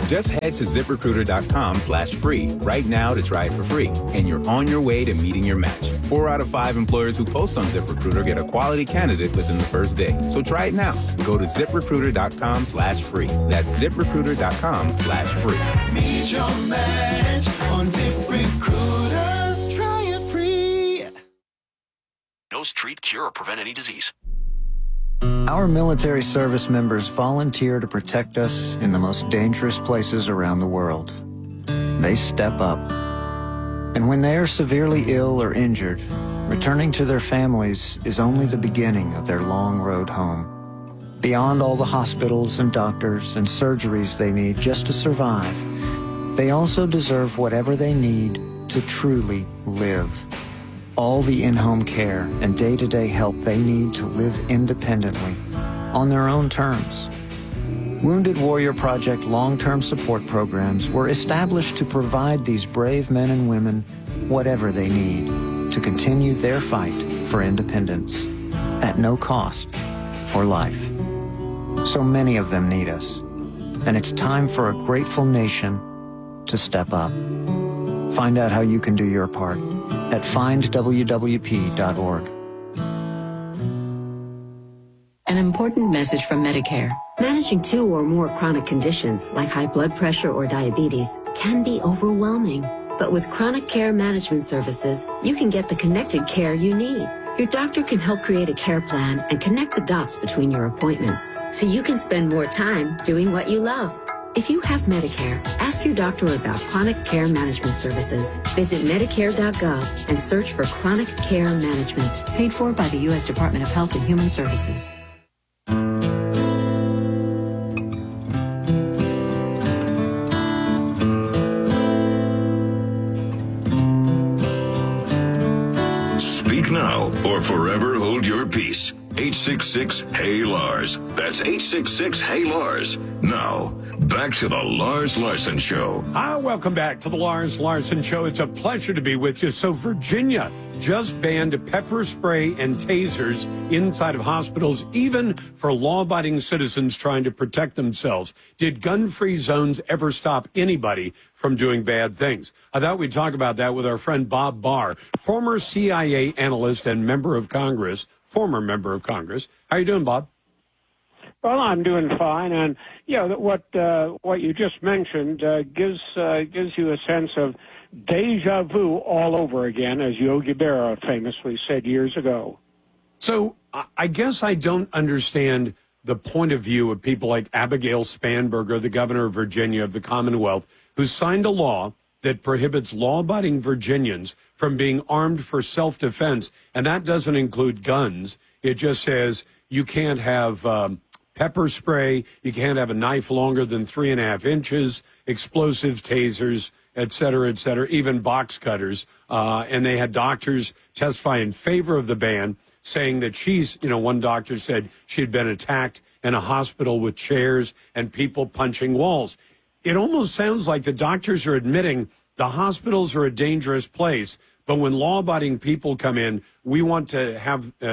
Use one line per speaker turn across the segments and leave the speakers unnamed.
Just head to ZipRecruiter.com/free right now to try it for free, and you're on your way to meeting your match. 4 out of 5 employers who post on ZipRecruiter get a quality candidate within the first day. So try it now. Go to ZipRecruiter.com/free. That's ZipRecruiter.com/free.
Meet your match on ZipRecruiter. Try it free.
Knows, treat, cure, or prevent any disease.
Our military service members volunteer to protect us in the most dangerous places around the world. They step up. And when they are severely ill or injured, returning to their families is only the beginning of their long road home. Beyond all the hospitals and doctors and surgeries they need just to survive, they also deserve whatever they need to truly live. All the in-home care and day-to-day help they need to live independently, on their own terms. Wounded Warrior Project long-term support programs were established to provide these brave men and women whatever they need to continue their fight for independence, at no cost, for life. So many of them need us, and it's time for a grateful nation to step up. Find out how you can do your part at findwwp.org.
An important message from Medicare. Managing 2 or more chronic conditions like high blood pressure or diabetes can be overwhelming. But with Chronic Care Management Services, you can get the connected care you need. Your doctor can help create a care plan and connect the dots between your appointments so you can spend more time doing what you love. If you have Medicare, ask your doctor about Chronic Care Management Services. Visit Medicare.gov and search for Chronic Care Management. Paid for by the U.S. Department of Health and Human Services.
Speak now or forever hold your peace. 866-HEY-LARS. That's 866-HEY-LARS. Now, back to the Lars Larson Show.
Welcome back to the Lars Larson Show. It's a pleasure to be with you. So Virginia just banned pepper spray and tasers inside of hospitals, even for law-abiding citizens trying to protect themselves. Did gun-free zones ever stop anybody from doing bad things? I thought we'd talk about that with our friend Bob Barr, former CIA analyst and former member of Congress. How you doing, Bob?
Well, I'm doing fine, and what you just mentioned gives you a sense of deja vu all over again, as Yogi Berra famously said years ago.
So I guess I don't understand the point of view of people like Abigail Spanberger, the governor of Virginia of the Commonwealth, who signed a law that prohibits law-abiding Virginians from being armed for self-defense, and that doesn't include guns. It just says you can't have pepper spray, you can't have a knife longer than 3.5 inches, explosives, tasers, et cetera, even box cutters. And they had doctors testify in favor of the ban, saying that one doctor said she'd been attacked in a hospital with chairs and people punching walls. It almost sounds like the doctors are admitting the hospitals are a dangerous place, but when law-abiding people come in, we want to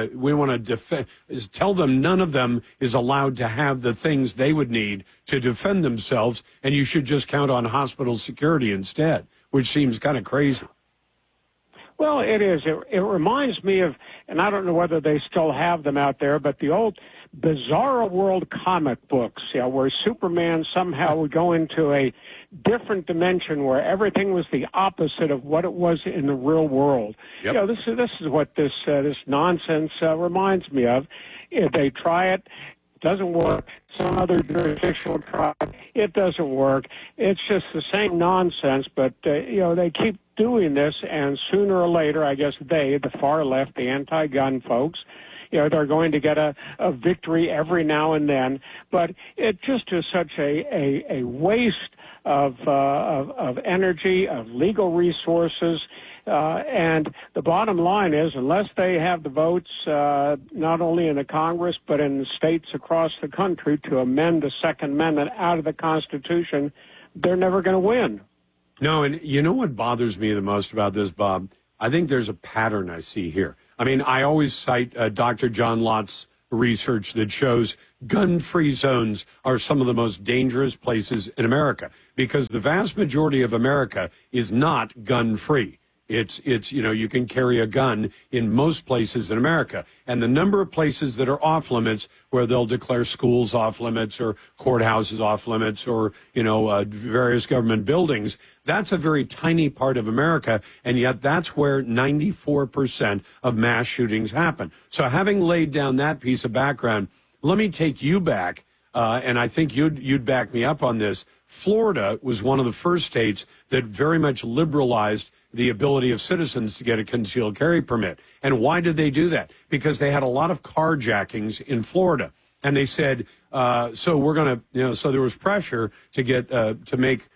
tell them none of them is allowed to have the things they would need to defend themselves, and you should just count on hospital security instead, which seems kind of crazy.
Well, it is. It reminds me of, and I don't know whether they still have them out there, but the old Bizarro World comic books, where Superman somehow would go into a different dimension where everything was the opposite of what it was in the real world. Yep. This is what this nonsense reminds me of. If they try it, doesn't work. Some other jurisdiction will try it. It doesn't work. It's just the same nonsense, but they keep doing this, and sooner or later, I guess the far left, the anti-gun folks, they're going to get a victory every now and then. But it just is such a waste of energy, of legal resources. And the bottom line is, unless they have the votes, not only in the Congress, but in the states across the country to amend the Second Amendment out of the Constitution, they're never going to win.
No, and you know what bothers me the most about this, Bob? I think there's a pattern I see here. I mean, I always cite Dr. John Lott's research that shows gun-free zones are some of the most dangerous places in America because the vast majority of America is not gun-free. It's you can carry a gun in most places in America. And the number of places that are off limits where they'll declare schools off limits or courthouses off limits or, various government buildings, that's a very tiny part of America. And yet that's where 94% of mass shootings happen. So having laid down that piece of background, let me take you back. And I think you'd back me up on this. Florida was one of the first states that very much liberalized the ability of citizens to get a concealed carry permit. And why did they do that? Because they had a lot of carjackings in Florida. And they said, so we're going to, so there was pressure to get, to make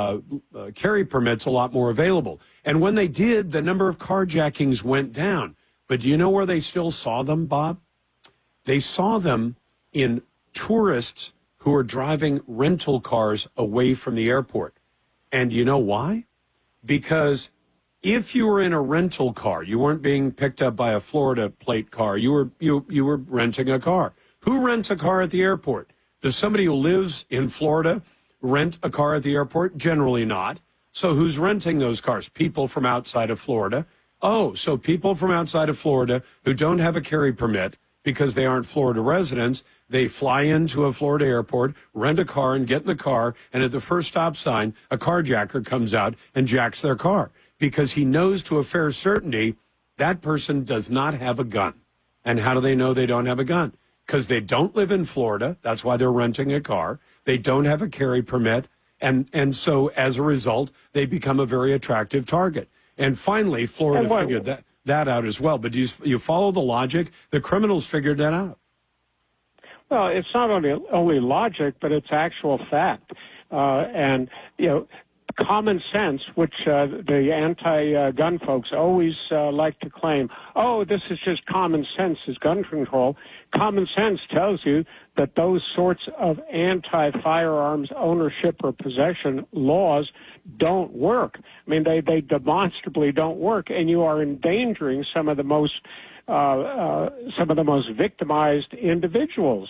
carry permits a lot more available. And when they did, the number of carjackings went down. But do you know where they still saw them, Bob? They saw them in tourists who are driving rental cars away from the airport. And you know why? Because if you were in a rental car, you weren't being picked up by a Florida plate car. You were renting a car. Who rents a car at the airport? Does somebody who lives in Florida rent a car at the airport? Generally not. So who's renting those cars? People from outside of Florida. Oh, so people from outside of Florida who don't have a carry permit because they aren't Florida residents, they fly into a Florida airport, rent a car and get in the car, and at the first stop sign, a carjacker comes out and jacks their car because he knows to a fair certainty that person does not have a gun. And how do they know they don't have a gun? Because they don't live in Florida. That's why they're renting a car. They don't have a carry permit. And so as a result, they become a very attractive target. And finally, Florida figured that out as well. But you follow the logic? The criminals figured that out.
Well, it's not only logic, but it's actual fact. And, common sense, which the anti-gun folks always like to claim, oh, this is just common sense is gun control. Common sense tells you that those sorts of anti-firearms ownership or possession laws don't work. I mean, they demonstrably don't work, and you are endangering some of the most victimized individuals.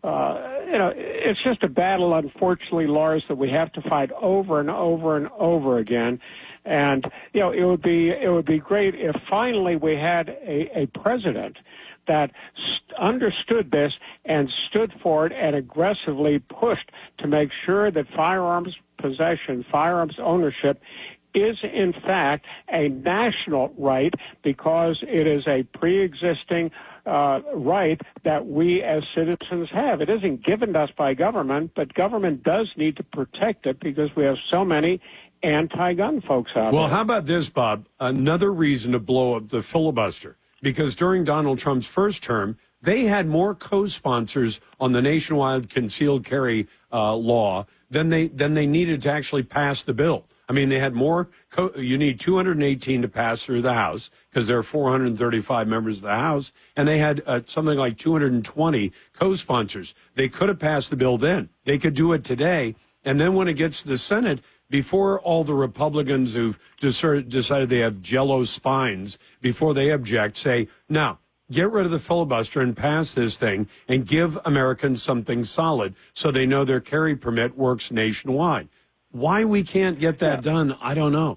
It's just a battle, unfortunately, Lars, that we have to fight over and over and over again. And, it would be great if finally we had a president that understood this and stood for it and aggressively pushed to make sure that firearms possession, firearms ownership is in fact a national right because it is a pre-existing right that we as citizens have. It isn't given to us by government, but government does need to protect it because we have so many anti-gun folks out there.
Well, how about this, Bob? Another reason to blow up the filibuster, because during Donald Trump's first term, they had more co-sponsors on the nationwide concealed carry law than they needed to actually pass the bill. I mean, they had more. You need 218 to pass through the House because there are 435 members of the House, and they had something like 220 co-sponsors. They could have passed the bill then. They could do it today, and then when it gets to the Senate, before all the Republicans who've decided they have Jell-O spines, before they object, say, now, get rid of the filibuster and pass this thing and give Americans something solid so they know their carry permit works nationwide. Why we can't get that done, I don't know.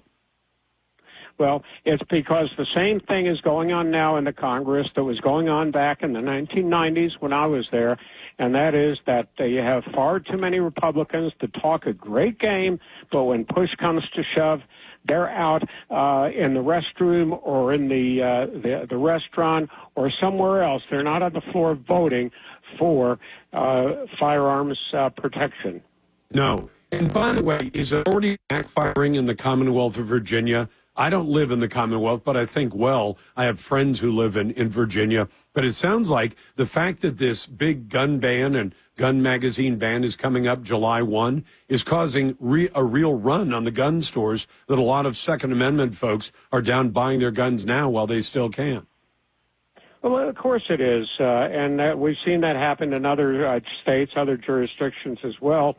Well, it's because the same thing is going on now in the Congress that was going on back in the 1990s when I was there, and that is that you have far too many Republicans to talk a great game, but when push comes to shove, they're out in the restroom or in the restaurant or somewhere else. They're not on the floor voting for firearms protection.
No. And by the way, is it already backfiring in the Commonwealth of Virginia? I don't live in the Commonwealth, but I think, I have friends who live in Virginia. But it sounds like the fact that this big gun ban and gun magazine ban is coming up July 1 is causing a real run on the gun stores that a lot of Second Amendment folks are down buying their guns now while they still can.
Well, of course it is. And we've seen that happen in other states, other jurisdictions as well.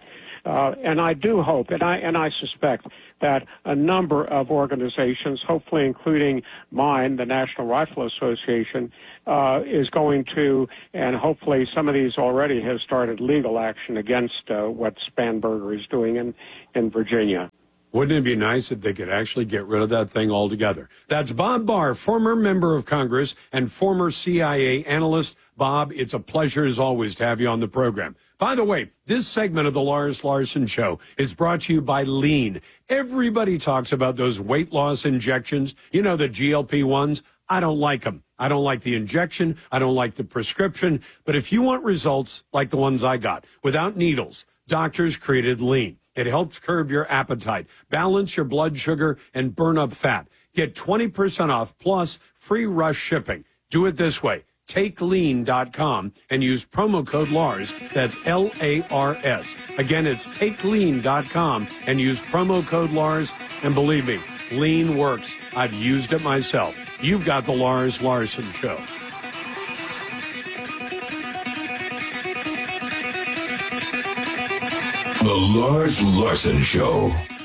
And I do hope, and I suspect that a number of organizations, hopefully including mine, the National Rifle Association, is going to, and hopefully some of these already have started legal action against what Spanberger is doing in Virginia.
Wouldn't it be nice if they could actually get rid of that thing altogether? That's Bob Barr, former member of Congress and former CIA analyst. Bob, it's a pleasure as always to have you on the program. By the way, this segment of the Lars Larson Show is brought to you by Lean. Everybody talks about those weight loss injections, you know, the GLP-1s. I don't like them. I don't like the injection. I don't like the prescription. But if you want results like the ones I got, without needles, doctors created Lean. It helps curb your appetite, balance your blood sugar, and burn up fat. Get 20% off plus free rush shipping. Do it this way. TakeLean.com and use promo code LARS. That's LARS. Again, it's TakeLean.com and use promo code LARS. And believe me, Lean works. I've used it myself. You've got the Lars Larson Show.
The Lars Larson Show.